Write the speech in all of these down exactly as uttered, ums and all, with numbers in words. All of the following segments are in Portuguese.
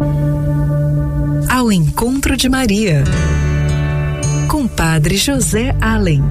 Ao encontro de Maria, com Padre José Allen.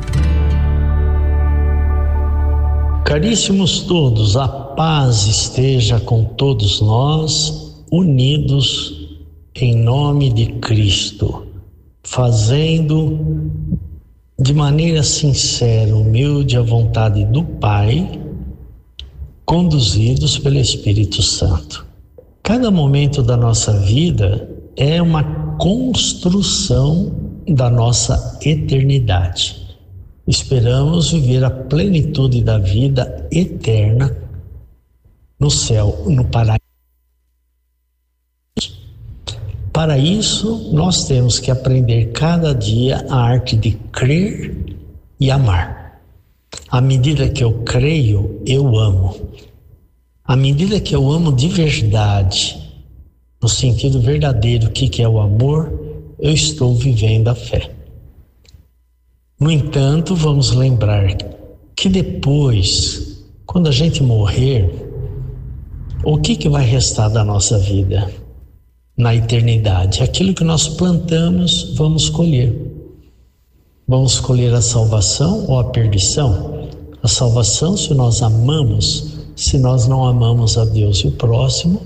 Caríssimos todos, a paz esteja com todos nós, unidos em nome de Cristo, fazendo de maneira sincera, humilde a vontade do Pai, conduzidos pelo Espírito Santo. Cada momento da nossa vida é uma construção da nossa eternidade. Esperamos viver a plenitude da vida eterna no céu, no paraíso. Para isso, nós temos que aprender cada dia a arte de crer e amar. À medida que eu creio, eu amo. À medida que eu amo de verdade, no sentido verdadeiro, o que é o amor, eu estou vivendo a fé. No entanto, vamos lembrar que depois, quando a gente morrer, o que, que vai restar da nossa vida na eternidade? Aquilo que nós plantamos, vamos colher. Vamos colher a salvação ou a perdição? A salvação, se nós amamos, se nós não amamos a Deus e o próximo,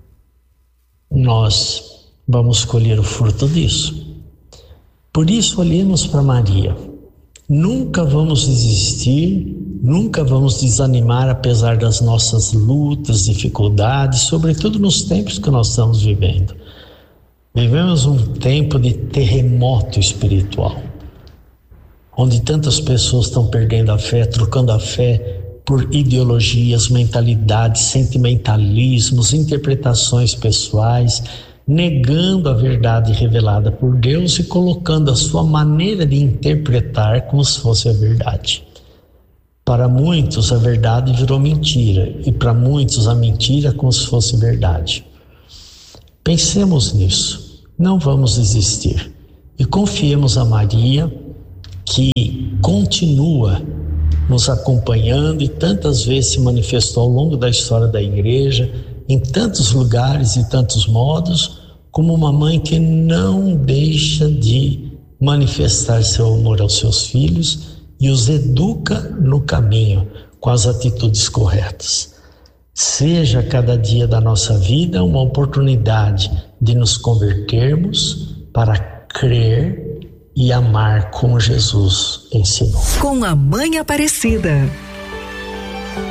nós vamos colher o fruto disso. Por isso, olhemos para Maria. Nunca vamos desistir, nunca vamos desanimar apesar das nossas lutas, dificuldades, sobretudo nos tempos que nós estamos vivendo. Vivemos um tempo de terremoto espiritual, onde tantas pessoas estão perdendo a fé, trocando a fé por ideologias, mentalidades, sentimentalismos, interpretações pessoais, negando a verdade revelada por Deus e colocando a sua maneira de interpretar como se fosse a verdade. Para muitos a verdade virou mentira e para muitos a mentira como se fosse verdade. Pensemos nisso, não vamos desistir e confiemos a Maria, que continua nos acompanhando e tantas vezes se manifestou ao longo da história da igreja, em tantos lugares e tantos modos, como uma mãe que não deixa de manifestar seu amor aos seus filhos e os educa no caminho com as atitudes corretas. Seja cada dia da nossa vida uma oportunidade de nos convertermos para crer e amar como Jesus ensinou. Com a Mãe Aparecida.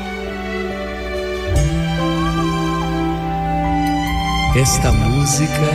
Esta música